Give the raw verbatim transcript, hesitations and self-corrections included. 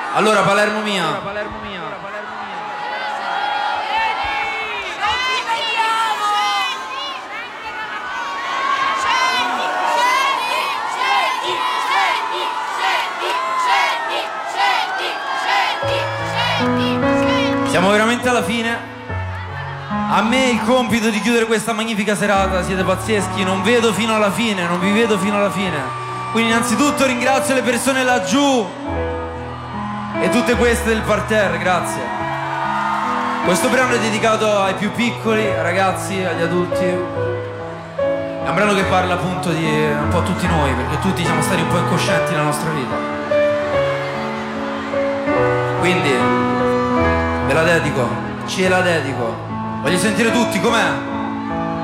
Allora Palermo mia, Palermo mia. Siamo veramente alla fine. A me il compito di chiudere questa magnifica serata. Siete pazzeschi, non vedo fino alla fine, non vi vedo fino alla fine. Quindi innanzitutto ringrazio le persone laggiù e tutte queste del parterre, grazie. Questo brano è dedicato ai più piccoli, ai ragazzi, agli adulti. È un brano che parla appunto di un po' tutti noi, perché tutti siamo stati un po' incoscienti nella nostra vita. Quindi ve la dedico, ce la dedico. Voglio sentire tutti, com'è?